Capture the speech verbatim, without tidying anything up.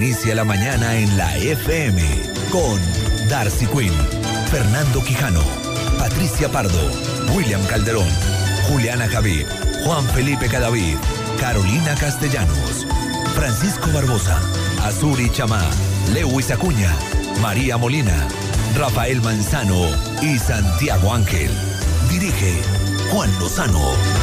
Inicia la mañana en la F M con Darcy Quinn, Fernando Quijano, Patricia Pardo, William Calderón, Juliana Javid, Juan Felipe Cadavid, Carolina Castellanos, Francisco Barbosa, Azuri Chamá, Lewis Acuña, María Molina, Rafael Manzano y Santiago Ángel. Dirige Juan Lozano.